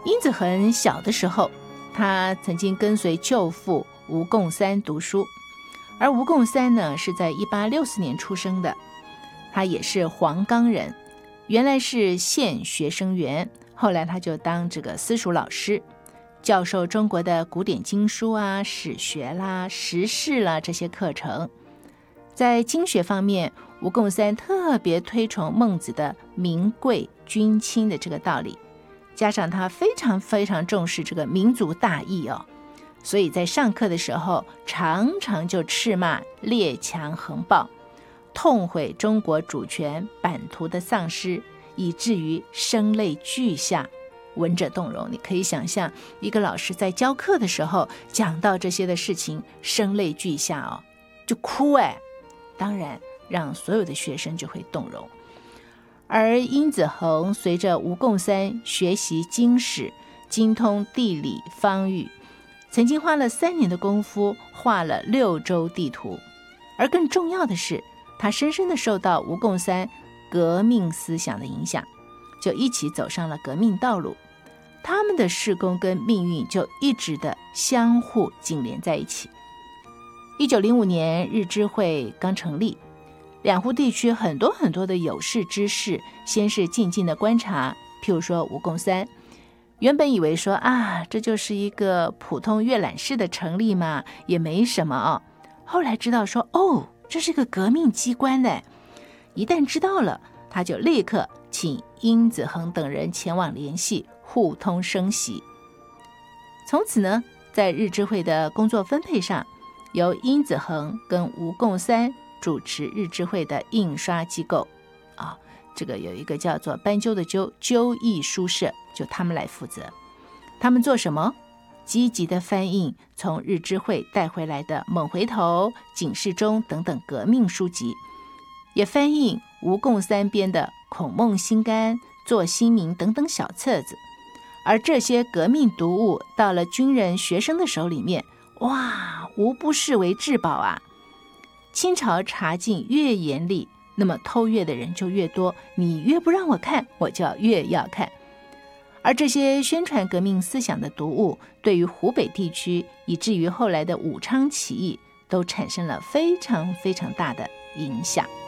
殷子恒小的时候，他曾经跟随舅父吴贡三读书，而吴贡三呢是在1864年出生的，他也是黄冈人，原来是县学生员，后来他就当这个私塾老师，教授中国的古典经书啊、史学啦、时事啦这些课程。在经学方面，吴贡三特别推崇孟子的民贵君轻的这个道理，加上他非常非常重视这个民族大义哦，所以在上课的时候常常就斥骂列强横暴，痛悔中国主权版图的丧失，以至于声泪俱下，闻者动容。你可以想象一个老师在教课的时候讲到这些的事情，声泪俱下哦，就哭当然让所有的学生就会动容。而殷子恒随着吴贡三学习经史，精通地理方域，曾经花了3年的功夫画了6州地图。而更重要的是，他深深地受到吴贡三革命思想的影响，就一起走上了革命道路。他们的事工跟命运就一直的相互紧连在一起。1905年日知会刚成立，两湖地区很多很多的有识之士先是静静的观察，譬如说吴贡三，原本以为说这就是一个普通阅览室的成立嘛，也没什么后来知道说这是个革命机关的，一旦知道了，他就立刻请殷子恒等人前往联系，互通声息。从此呢，在日知会的工作分配上，由殷子恒跟吴贡三主持日知会的印刷机构这个有一个叫做斑鸠的鸠印书社，就他们来负责。他们做什么？积极的翻印从日知会带回来的《猛回头》《警世钟》等等革命书籍，也翻印吴贡三编的《孔孟心肝》《做新民》等等小册子。而这些革命读物到了军人学生的手里面，无不视为至宝清朝查禁越严厉，那么偷阅的人就越多，你越不让我看，我就越要看。而这些宣传革命思想的读物，对于湖北地区以至于后来的武昌起义，都产生了非常非常大的影响。